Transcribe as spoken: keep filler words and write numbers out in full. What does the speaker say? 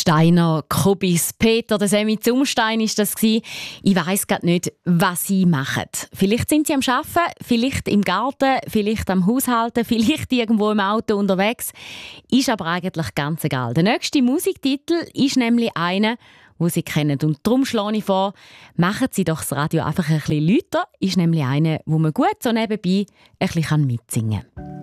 Steiner, Kobis, Peter, der Semi Zumstein ist das gsi. Ich weiss grad nicht, was sie machen. Vielleicht sind sie am Arbeiten, vielleicht im Garten, vielleicht am Haushalten, vielleicht irgendwo im Auto unterwegs. Ist aber eigentlich ganz egal. Der nächste Musiktitel ist nämlich einer, wo Sie kennen. Und darum schlage ich vor, machen Sie doch das Radio einfach ein bisschen lauter. Ist nämlich einer, wo man gut so nebenbei ein bisschen mitsingen kann.